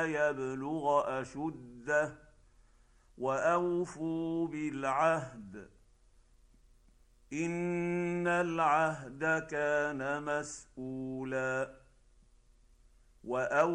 يبلغ أشده وأوفوا بالعهد إن العهد كان مسؤولا